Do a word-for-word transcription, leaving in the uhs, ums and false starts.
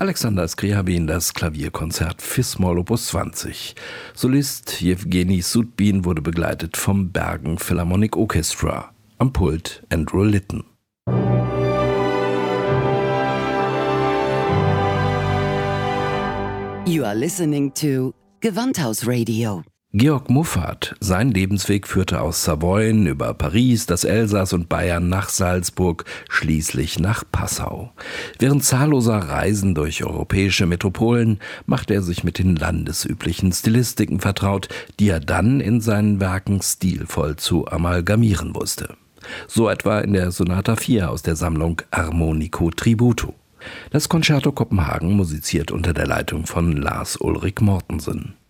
Alexander Scriabin, das Klavierkonzert Fis-Moll Opus zwanzig. Solist Jewgeni Sudbin wurde begleitet vom Bergen Philharmonic Orchestra. Am Pult Andrew Litton. You are listening to Gewandhaus-Radio. Georg Muffat. Sein Lebensweg führte aus Savoyen über Paris, das Elsass und Bayern nach Salzburg, schließlich nach Passau. Während zahlloser Reisen durch europäische Metropolen machte er sich mit den landesüblichen Stilistiken vertraut, die er dann in seinen Werken stilvoll zu amalgamieren wusste. So etwa in der Sonata vier aus der Sammlung Armonico Tributo. Das Concerto Kopenhagen musiziert unter der Leitung von Lars Ulrik Mortensen.